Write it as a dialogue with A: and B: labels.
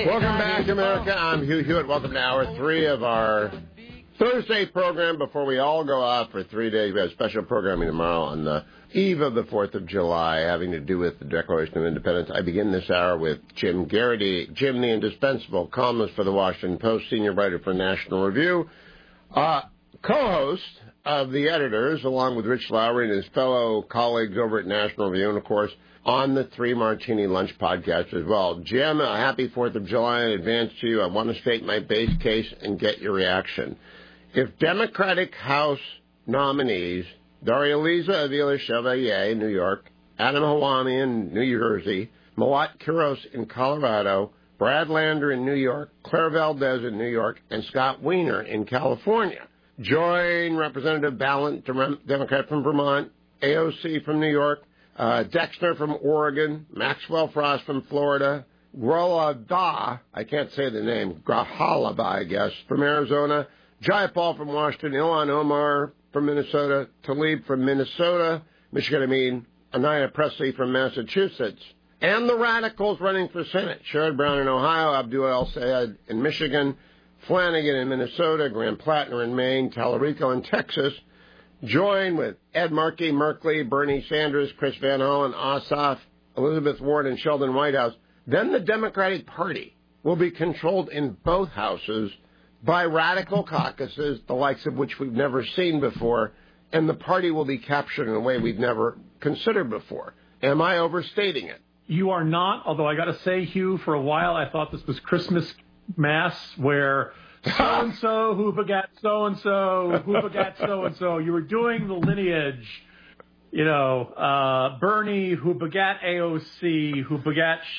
A: Welcome back to America. I'm Hugh Hewitt. Welcome to Hour 3 of our Thursday program before we all go out for 3 days. We have special programming tomorrow on the eve of the 4th of July having to do with the Declaration of Independence. I begin this hour with Jim Garrity. Jim, the indispensable columnist for the Washington Post, senior writer for National Review, co-host of The Editors, along with Rich Lowry and his fellow colleagues over at National Review, and, of course, on the Three Martini Lunch podcast as well. Jim, a happy 4th of July in advance to you. I want to state my base case and get your reaction. If Democratic House nominees Darya-Liza Avila-Chevalier in New York, Adam Hawami in New Jersey, Mawat Kiros in Colorado, Brad Lander in New York, Claire Valdez in New York, and Scott Wiener in California join Representative Balint, Democrat from Vermont, AOC from New York, Dexter from Oregon, Maxwell Frost from Florida, Grolada, I can't say the name, Grahalaba, I guess, from Arizona, Jayapal from Washington, Ilhan Omar from Minnesota, Tlaib from Minnesota, Anaya Presley from Massachusetts, and the radicals running for Senate, Sherrod Brown in Ohio, Abdul El-Sayed in Michigan, Flanagan in Minnesota, Graham Plattner in Maine, Tallarico in Texas, join with Ed Markey, Merkley, Bernie Sanders, Chris Van Hollen, Ossoff, Elizabeth Warren, and Sheldon Whitehouse. Then the Democratic Party will be controlled in both houses by radical caucuses, the likes of which we've never seen before, and the party will be captured in a way we've never considered before. Am I overstating it?
B: You are not, although I got to say, Hugh, for a while I thought this was Christmas Mass where so-and-so who begat so-and-so who begat so-and-so. You were doing the lineage, Bernie who begat AOC, who begat